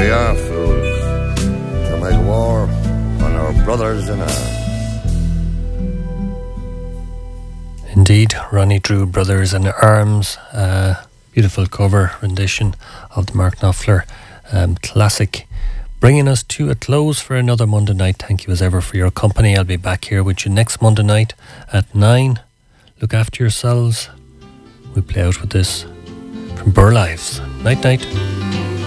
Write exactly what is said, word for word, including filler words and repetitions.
we are fools to make war on our brothers in arms. Indeed, Ronnie Drew Brothers in Arms. Uh, beautiful cover rendition of the Mark Knopfler um, classic. Bringing us to a close for another Monday night. Thank you as ever for your company. I'll be back here with you next Monday night at nine. Look after yourselves. We play out with this from Burr Lives. Night night.